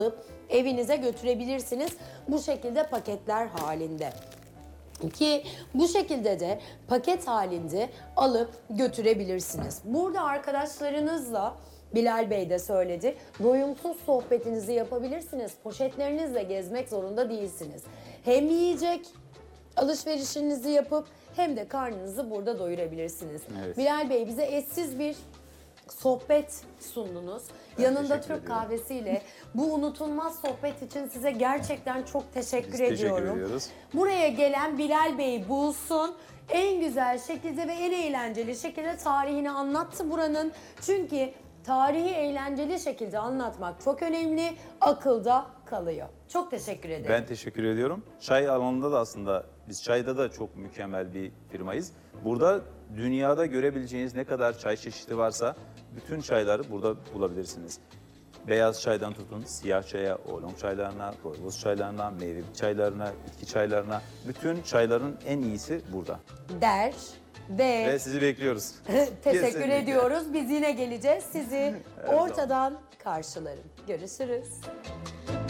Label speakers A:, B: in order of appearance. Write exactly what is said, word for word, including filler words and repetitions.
A: evinize götürebilirsiniz bu şekilde paketler halinde. Ki bu şekilde de paket halinde alıp götürebilirsiniz. Burada arkadaşlarınızla, Bilal Bey de söyledi, doyumsuz sohbetinizi yapabilirsiniz. Poşetlerinizle gezmek zorunda değilsiniz. Hem yiyecek alışverişinizi yapıp hem de karnınızı burada doyurabilirsiniz.
B: Evet.
A: Bilal Bey, bize eşsiz bir sohbet sundunuz.
B: Ben
A: Yanında
B: teşekkür
A: Türk
B: ediyorum.
A: kahvesiyle bu unutulmaz sohbet için size gerçekten çok teşekkür
B: Biz teşekkür
A: ediyorum.
B: ediyoruz.
A: Buraya gelen Bilal Bey bulsun. En güzel şekilde ve en eğlenceli şekilde tarihini anlattı buranın. Çünkü tarihi eğlenceli şekilde anlatmak çok önemli. Akılda kalıyor. Çok teşekkür ederim.
B: Ben teşekkür ediyorum. Çay alanında da aslında biz çayda da çok mükemmel bir firmayız. Burada dünyada görebileceğiniz ne kadar çay çeşidi varsa bütün çayları burada bulabilirsiniz. Beyaz çaydan tutun, siyah çaya, oolong çaylarına, rooibos çaylarına, meyve çaylarına, bitki çaylarına. Bütün çayların en iyisi burada.
A: Der ve,
B: Ve sizi bekliyoruz.
A: teşekkür
B: Kesinlikle.
A: ediyoruz. Biz yine geleceğiz. Sizi
B: zaman.
A: ortadan karşılarım. Görüşürüz.